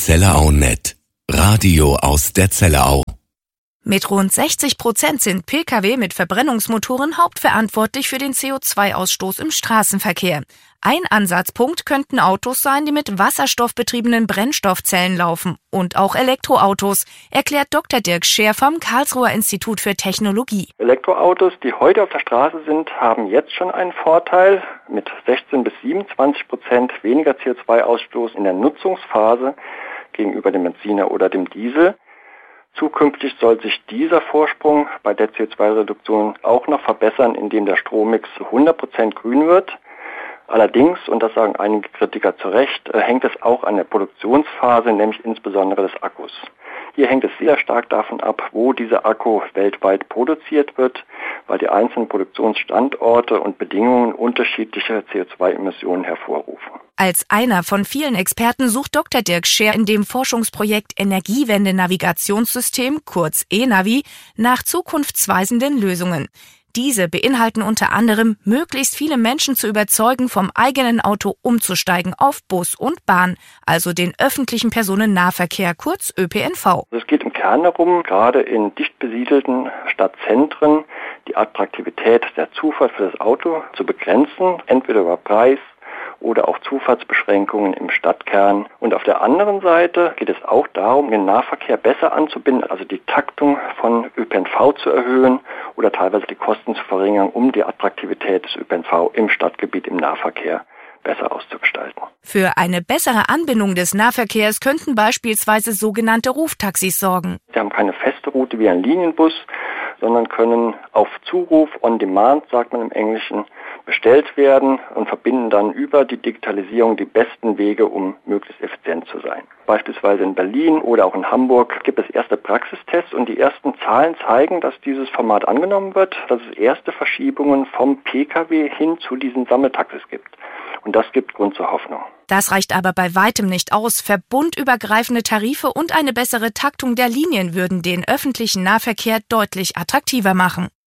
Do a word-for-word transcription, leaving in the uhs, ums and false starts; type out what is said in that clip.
Zellerau Punkt net. Radio aus der Zellerau. Mit rund sechzig Prozent sind Pkw mit Verbrennungsmotoren hauptverantwortlich für den C O zwei Ausstoß im Straßenverkehr. Ein Ansatzpunkt könnten Autos sein, die mit wasserstoffbetriebenen Brennstoffzellen laufen und auch Elektroautos, erklärt Doktor Dirk Scheer vom Karlsruher Institut für Technologie. Elektroautos, die heute auf der Straße sind, haben jetzt schon einen Vorteil mit sechzehn bis siebenundzwanzig Prozent weniger C O zwei Ausstoß in der Nutzungsphase gegenüber dem Benziner oder dem Diesel. Zukünftig soll sich dieser Vorsprung bei der C O zwei Reduktion auch noch verbessern, indem der Strommix hundert Prozent grün wird. Allerdings, und das sagen einige Kritiker zu Recht, hängt es auch an der Produktionsphase, nämlich insbesondere des Akkus. Hier hängt es sehr stark davon ab, wo dieser Akku weltweit produziert wird, weil die einzelnen Produktionsstandorte und Bedingungen unterschiedliche C O zwei Emissionen hervorrufen. Als einer von vielen Experten sucht Doktor Dirk Scheer in dem Forschungsprojekt Energiewende-Navigationssystem, kurz eNavi, nach zukunftsweisenden Lösungen. Diese beinhalten unter anderem, möglichst viele Menschen zu überzeugen, vom eigenen Auto umzusteigen auf Bus und Bahn, also den öffentlichen Personennahverkehr, kurz Ö P N V. Es geht im Kern darum, gerade in dicht besiedelten Stadtzentren die Attraktivität der Zufahrt für das Auto zu begrenzen, entweder über Preis oder auch Zufahrtsbeschränkungen im Stadtkern. Und auf der anderen Seite geht es auch darum, den Nahverkehr besser anzubinden, also die Taktung von Ö P N V zu erhöhen oder teilweise die Kosten zu verringern, um die Attraktivität des Ö P N V im Stadtgebiet, im Nahverkehr besser auszugestalten. Für eine bessere Anbindung des Nahverkehrs könnten beispielsweise sogenannte Ruftaxis sorgen. Sie haben keine feste Route wie ein Linienbus, sondern können auf Zuruf, on demand, sagt man im Englischen, bestellt werden und verbinden dann über die Digitalisierung die besten Wege, um möglichst effizient zu sein. Beispielsweise in Berlin oder auch in Hamburg gibt es erste Praxistests und die ersten Zahlen zeigen, dass dieses Format angenommen wird, dass es erste Verschiebungen vom Pkw hin zu diesen Sammeltaxis gibt. Und das gibt Grund zur Hoffnung. Das reicht aber bei weitem nicht aus. Verbundübergreifende Tarife und eine bessere Taktung der Linien würden den öffentlichen Nahverkehr deutlich attraktiver machen.